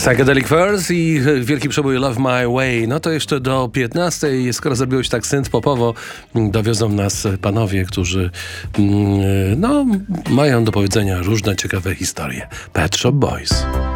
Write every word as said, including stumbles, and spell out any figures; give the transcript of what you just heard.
Psychedelic Furs i wielki przebój Love My Way. No to jeszcze do piętnastej, skoro zrobiło się tak synth-popowo, dowiozą nas panowie, którzy no, mają do powiedzenia różne ciekawe historie. Pet Shop Boys.